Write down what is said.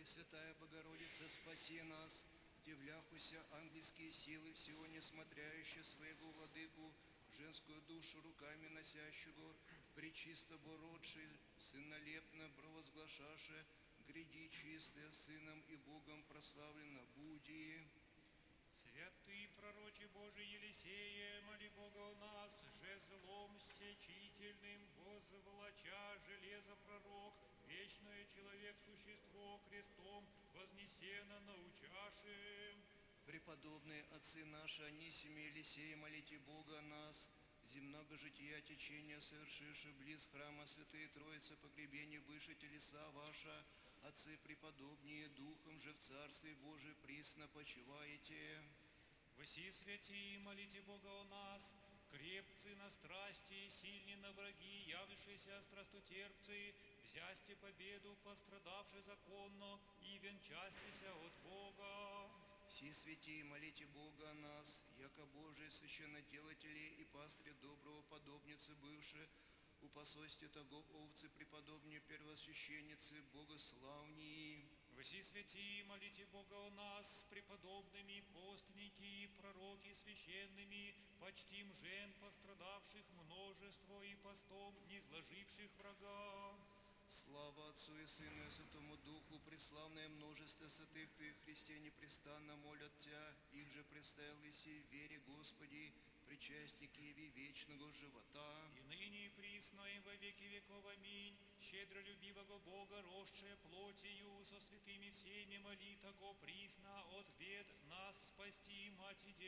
Пресвятая Богородица, спаси нас, являхуся ангельские силы всего несмотрящие своего владыку, женскую душу руками носящего, пречисто бородший, сынолепно провозглашаше, гряди чистое, Сыном и Богом прославлено буди. Святый пророче Божий Елисея, моли Бога у нас, жезлом сечительным возволоча железо пророк, вечное человек-существо крестом вознесено научаши. Преподобные отцы наши, Анисиме и Елисея, молите Бога о нас, земного жития течения, совершивши близ храма Святые Троицы, погребение выше телеса ваша, отцы преподобнее, духом же в Царстве Божие присно почиваете. Воси святи, молите Бога о нас, крепцы на страсти, сильни на враги, явившиеся страстотерпцы, взясте победу, пострадавши законно, и венчастися от Бога. Все святи, молите Бога о нас, яко Божие священноделатели и пастыря доброго подобницы бывшие, у посольстве того овцы преподобнее первосвященницы, богославнии. Воси святи, молите Бога о нас, с преподобными, постники, пророки священными, почтим жен, пострадавших множество и постом, не зложивших врага. Слава Отцу и Сыну и Святому Духу, преславное множество святых Ты, Христе, непрестанно молят Тя, их же представил Иси в вере Господи, причастники яви вечного живота. И ныне и присно, и во веки веков. Аминь. Щедролюбивого Бога, росшая плотью, со святыми всеми моли того присно от бед нас спасти, Мать и